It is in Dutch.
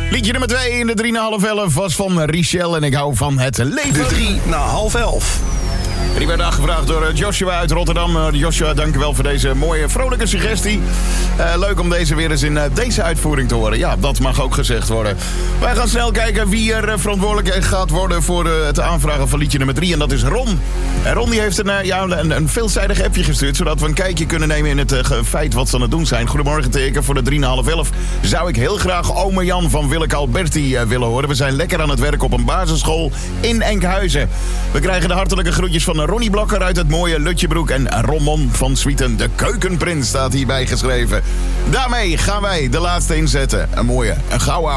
Liedje nummer 2 in de 3,5 was van Richelle en ik hou van het leven. De 10:30. Die werd aangevraagd door Joshua uit Rotterdam. Joshua, dank u wel voor deze mooie, vrolijke suggestie. Leuk om deze weer eens in deze uitvoering te horen. Ja, dat mag ook gezegd worden. Wij gaan snel kijken wie er verantwoordelijk gaat worden voor het aanvragen van liedje nummer 3. En dat is Ron. En Ron die heeft een veelzijdig appje gestuurd, zodat we een kijkje kunnen nemen in het feit wat ze aan het doen zijn. Goedemorgen teken voor de 3,5 zou ik heel graag ome Jan van Willeke Alberti willen horen. We zijn lekker aan het werk op een basisschool in Enkhuizen. We krijgen de hartelijke groetjes van Ronnie Blokker uit het mooie Lutjebroek. En Romon van Swieten, de keukenprins, staat hierbij geschreven. Daarmee gaan wij de laatste inzetten. Een mooie, een gouden